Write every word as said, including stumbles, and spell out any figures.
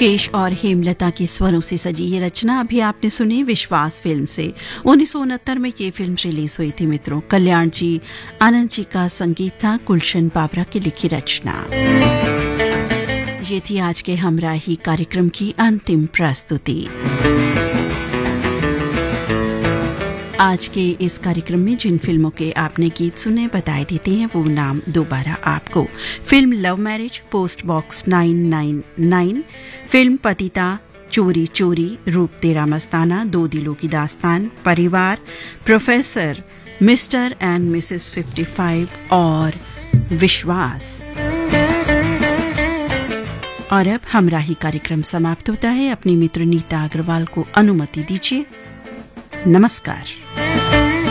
मुकेश और हेमलता के स्वरों से सजी ये रचना अभी आपने सुनी विश्वास फिल्म से। उन्नीस सौ उनहत्तर में ये फिल्म रिलीज हुई थी मित्रों। कल्याण जी आनंद जी का संगीत था, गुलशन बाबरा की लिखी रचना। ये थी आज के हमराही कार्यक्रम की अंतिम प्रस्तुति। आज के इस कार्यक्रम में जिन फिल्मों के आपने गीत सुने बताए देते हैं वो नाम दोबारा आपको। Film love marriage, post box nine nine nine, film पतिता, चोरी चोरी, रूप तेरा मस्ताना, दो दिलों की दास्तान, परिवार, professor, mister and Mrs fifty five और विश्वास। और अब हमराही कार्यक्रम समाप्त होता है। अपनी मित्र नीता अग्रवाल को अनुमति दीजिए। नमस्कार।